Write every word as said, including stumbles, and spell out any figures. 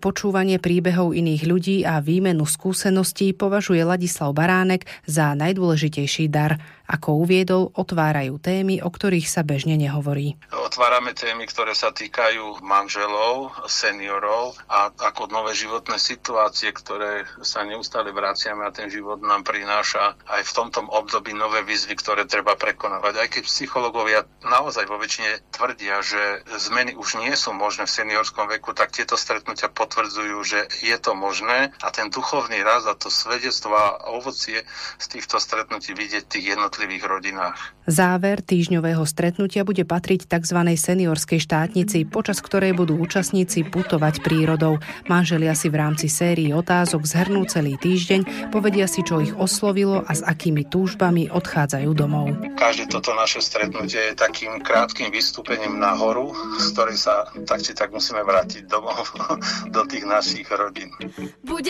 počúvanie príbehov iných ľudí a výmenu skúseností považuje Ladislav Baránek za najdôležitejší dar. Ako uviedol, otvárajú témy, o ktorých sa bežne nehovorí. Otvárame témy, ktoré sa týkajú manželov, seniorov a ako nové životné situácie, ktoré sa neustále vraciame a ten život nám prináša aj v tomto období nové výzvy, ktoré treba prekonávať. Aj keď psychológovia naozaj vo väčšine tvrdia, že zmeny už nie sú možné v seniorskom veku, tak tieto stretnutia potvrdzujú, že je to možné a ten duchovný rast a to svedectvo a ovocie z týchto stretnutí vidieť v tých jednotlivých rodinách. Záver týždňového stretnutia bude patriť tzv. Seniorskej štátnici, počas ktorej budú účastníci putovať prírodou. Manželia si v rámci sérii otázok zhrnú celý týždeň, povedia si, čo ich oslovilo a s akými túžbami odchádzajú domov. Každé toto naše stretnutie je takým krátkym vystúpením na horu, z ktorej sa tak či tak musíme vrátiť domov do tých našich rodín.